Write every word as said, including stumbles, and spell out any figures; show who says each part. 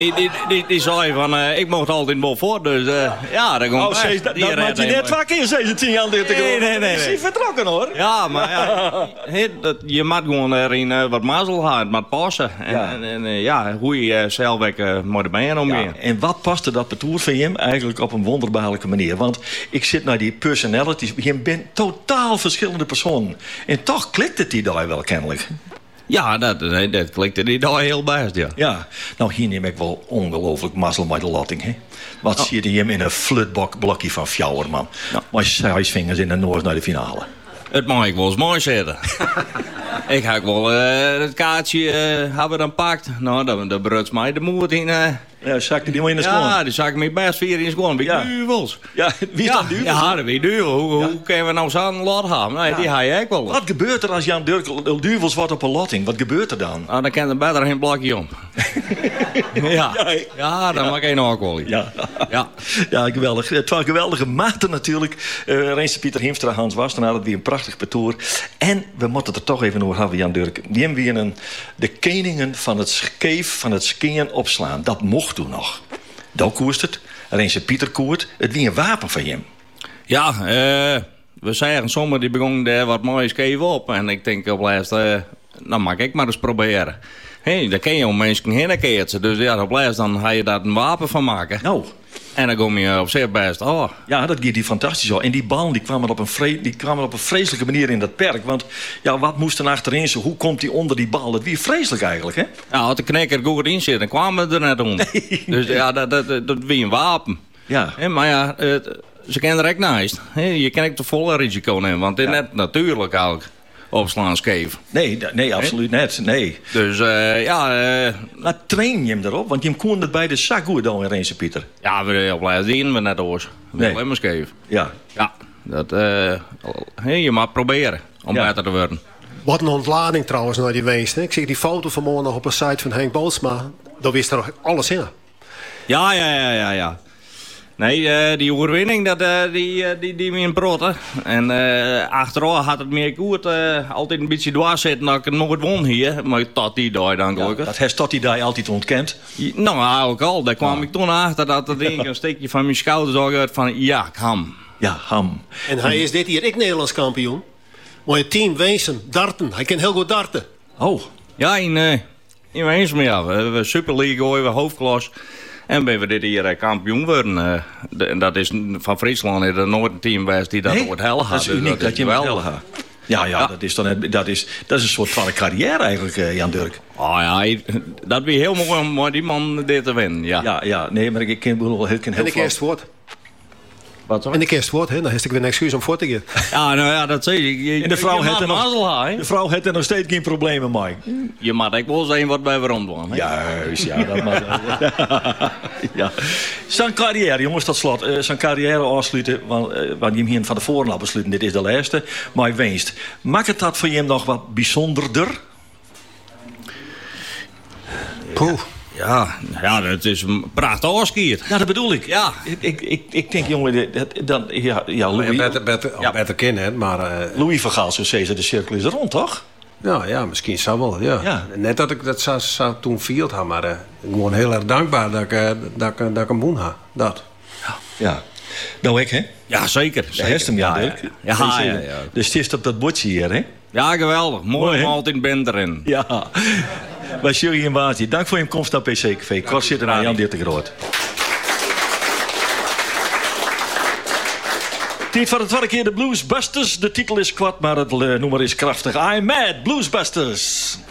Speaker 1: Die, die, die, die zei van, uh, ik mocht altijd wel voor, dus uh, ja, dat komt
Speaker 2: oh, zeg, dat, dat maakt je net vaak in, zei ze tien jaar dit te
Speaker 1: Nee, nee, nee.
Speaker 2: Is hij vertrokken, hoor?
Speaker 1: Ja, maar ja, he, dat, je moet gewoon erin uh, wat mazzel hebben, het moet passen. En
Speaker 2: ja,
Speaker 1: en, en uh, ja, hoe je uh, zelf uh, moet erbij omgaan.
Speaker 2: Ja, en wat paste dat betoer van hem eigenlijk op een wonderbaarlijke manier? Want ik zit naar die personalities, je bent totaal verschillende personen. En toch klikt het die daar wel kennelijk.
Speaker 1: Ja, dat, dat, dat klikte die daar heel best, ja.
Speaker 2: Ja, nou hier neem ik wel ongelooflijk mazzel met de latting, hè. Wat oh. Zit hij hem in een flutblokje van fjouwer, man. Ja. Maar hij vingers in de Noord naar de finale.
Speaker 1: Het mag ik wel eens mooi zetten. Ik heb wel uh, het kaartje uh, hebben dan pakt. Nou, dan, dan bruts mij de moed in. Uh...
Speaker 2: Ja, zakte die maar in de schoen.
Speaker 1: Ja, die zak ik me best vier in de schoen. Wie
Speaker 2: ja.
Speaker 1: duivels.
Speaker 2: Ja, wie is
Speaker 1: ja,
Speaker 2: dat duivels?
Speaker 1: Ja, dat wie duivels. Hoe, ja. hoe kunnen we nou zo'n lot hebben? Nee, ja. die ga je ook wel.
Speaker 2: Wat gebeurt er als Jan Dirk duivels wordt op een lotting? Wat gebeurt er dan?
Speaker 1: Ah, dan kan er beter geen blokje om. ja. Ja, ja, dan ja. maak je nog wel.
Speaker 2: Ja.
Speaker 1: Ja.
Speaker 2: Ja, geweldig. Het waren geweldige maten natuurlijk. Uh, Reense Pieter Hiemstra, Hans Wassenaar, dat weer een prachtig betoer. En we moeten het er toch even over hebben, Jan Dirk. Die hebben weer een, de keningen van het skeef, van het skiën opslaan. Dat mocht toen nog. Dat koerst het. Reense Pieter koert. Het weer een wapen van hem.
Speaker 1: Ja, uh, we zeggen sommigen die begonnen daar wat moois skeef op. En ik denk op laatst, uh, nou mag ik maar eens proberen. Hé, hey, daar ken je om mensen heen keert. Dus ja, op laatst dan ga je daar een wapen van maken.
Speaker 2: Nou.
Speaker 1: En dan kom je op zich best. Oh.
Speaker 2: Ja, dat gaat die fantastisch al. En die bal die kwamen op een, vre- die kwamen op een vreselijke manier in dat perk. Want ja, wat moest er achterin zo? Hoe komt die onder die bal? Dat was vreselijk eigenlijk, hè?
Speaker 1: Ja, als de knekker goed in zit, dan kwamen we er net onder. Nee, dus nee. ja, dat, dat, dat, dat was een wapen.
Speaker 2: Ja.
Speaker 1: He, maar ja, het, ze kennen er ook naast. He, je kan ook de volle risico nemen. Want het is ja. net natuurlijk eigenlijk opslaan scheef.
Speaker 2: Nee, nee, absoluut net. Nee.
Speaker 1: Dus uh, ja... Uh,
Speaker 2: maar train je hem erop? Want je kon het bij de zak goed dan in Reense Pieter.
Speaker 1: Ja, we blijven zien we net oors. We nee. alleen maar scheef.
Speaker 2: Ja.
Speaker 1: Ja, dat... Uh, hey, je moet proberen om ja. beter te worden.
Speaker 3: Wat een ontlading trouwens naar die weest. Ik zie die foto vanmorgen nog op een site van Henk Bootsma. Daar wist er nog alles in.
Speaker 1: Ja, ja, ja, ja, ja. Nee, uh, die overwinning, dat, uh, die, uh, die, die me in brood. En uh, achteraf had het meer goed. Uh, altijd een beetje dwars zitten dat ik het nooit won hier. Maar tot die dag dan gelukkig.
Speaker 2: Ja, dat heeft tot die dag altijd ontkend?
Speaker 1: Ja, nou, eigenlijk al. Daar kwam ja. ik toen achter dat er denk, een steekje van mijn schouder zag uit van ja, ham.
Speaker 2: Ja, ham.
Speaker 3: En hij is dit hier, ik Nederlands kampioen. Mooie team, wezen, darten. Hij kan heel goed darten.
Speaker 2: Oh.
Speaker 1: Ja, in, uh, in wezen, maar ja. We hebben Super League, we hebben hoofdklas. En ben we dit hier kampioen worden. Uh, de, en dat is van Friesland is er nooit een team geweest die dat nee, ooit hel had.
Speaker 2: Dat is uniek dat, dat je wel hel had. Ja, ja, ja. Dat, is dan, dat, is, dat is een soort van een carrière eigenlijk, uh, Jan Dirk.
Speaker 1: Oh ja, dat weer heel mooi om die man dit te winnen. Ja,
Speaker 2: ja, ja nee, maar ik ken heel heel
Speaker 3: En ik eerst woord.
Speaker 2: Wat
Speaker 3: en de kerstwoord, hè? Dan is ik weer een excuus om voor te gaan.
Speaker 1: Ja, nou ja, dat zie je. je
Speaker 2: en de vrouw heeft er nog,
Speaker 1: de
Speaker 2: vrouw heeft er nog steeds geen problemen mee.
Speaker 1: Je mag ook wel zijn wat bij waarom doen.
Speaker 2: Juist, ja, dat mag. Ja. Zijn carrière, jongens, tot slot. Uh, zijn carrière afsluiten, want, uh, want je hem hier van de voren al besluiten. Dit is de laatste. Maar winst. Maakt het dat voor je nog wat bijzonderder?
Speaker 3: Poeh.
Speaker 1: Ja, ja, dat is een prachtig afskiert.
Speaker 2: Ja, dat bedoel ik.
Speaker 1: Ja.
Speaker 2: Ik, ik, ik, ik denk, jongen, dat, dan, ja, ja, Louis...
Speaker 3: Beter, beter, ja. beter kennen, maar... Uh,
Speaker 2: Louis van Gaal, zo zei ze, de cirkel is rond, toch?
Speaker 3: Ja, ja, misschien zou wel, ja. ja. Net dat ik dat zou, zou toen vierd had, maar uh, ik ben gewoon heel erg dankbaar dat ik, uh, dat ik, dat ik een boen had. Dat.
Speaker 2: Ja. Ja. Nou, ik, hè?
Speaker 1: Ja, zeker.
Speaker 2: De hem, ja,
Speaker 1: ja, ja. Ja, ja, ja, ja.
Speaker 2: Dus het is op dat bordje hier, hè?
Speaker 1: Ja, geweldig. Mooi, altijd bent erin.
Speaker 2: Ja. Bij Jurie en Waardje. Dank voor je komst naar P C Café. Kort zitten naar Jan Dirk de Groot. Tijd voor de tweede keer de Bluesbusters. De titel is kwad, maar het nummer is krachtig. I'm Mad Bluesbusters.